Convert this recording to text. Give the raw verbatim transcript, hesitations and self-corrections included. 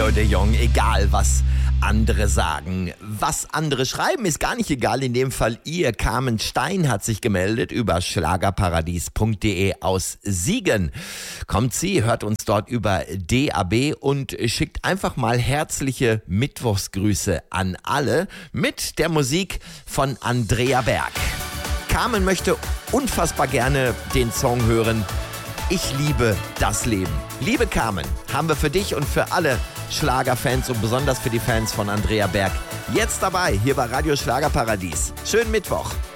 Thilo de Jong, egal was andere sagen. Was andere schreiben, ist gar nicht egal. In dem Fall ihr. Carmen Stein hat sich gemeldet über schlagerparadies punkt de aus Siegen. Kommt sie, hört uns dort über D A B und schickt einfach mal herzliche Mittwochsgrüße an alle mit der Musik von Andrea Berg. Carmen möchte unfassbar gerne den Song hören. Ich liebe das Leben. Liebe Carmen, haben wir für dich und für alle Schlagerfans und besonders für die Fans von Andrea Berg jetzt dabei, hier bei Radio Schlagerparadies. Schönen Mittwoch.